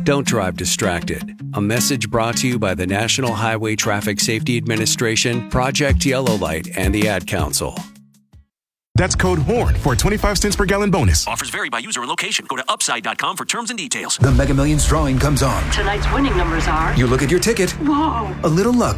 Don't drive distracted. A message brought to you by the National Highway Traffic Safety Administration, Project Yellow Light, and the Ad Council. That's code HORN for a 25 cents per gallon bonus. Offers vary by user and location. Go to upside.com for terms and details. The Mega Millions drawing comes on. Tonight's winning numbers are... You look at your ticket. Whoa. A little luck